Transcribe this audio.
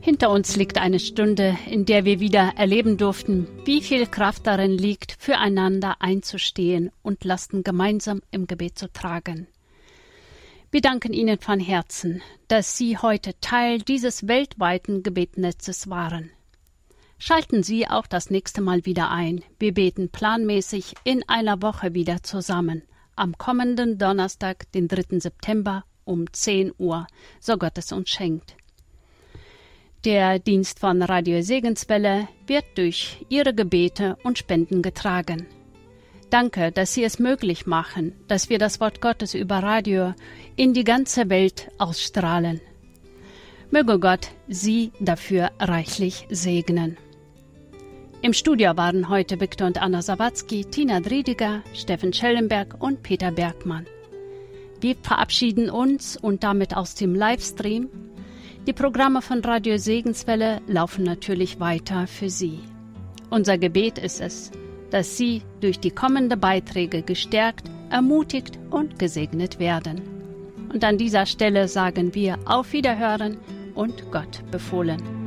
Hinter uns liegt eine Stunde, in der wir wieder erleben durften, wie viel Kraft darin liegt, füreinander einzustehen und Lasten gemeinsam im Gebet zu tragen. Wir danken Ihnen von Herzen, dass Sie heute Teil dieses weltweiten Gebetsnetzes waren. Schalten Sie auch das nächste Mal wieder ein. Wir beten planmäßig in einer Woche wieder zusammen. Am kommenden Donnerstag, den 3. September um 10 Uhr, so Gott es uns schenkt. Der Dienst von Radio Segenswelle wird durch Ihre Gebete und Spenden getragen. Danke, dass Sie es möglich machen, dass wir das Wort Gottes über Radio in die ganze Welt ausstrahlen. Möge Gott Sie dafür reichlich segnen. Im Studio waren heute Viktor und Anna Sawatzki, Tina Driediger, Steffen Schellenberg und Peter Bergmann. Wir verabschieden uns und damit aus dem Livestream. Die Programme von Radio Segenswelle laufen natürlich weiter für Sie. Unser Gebet ist es, dass Sie durch die kommenden Beiträge gestärkt, ermutigt und gesegnet werden. Und an dieser Stelle sagen wir auf Wiederhören und Gott befohlen.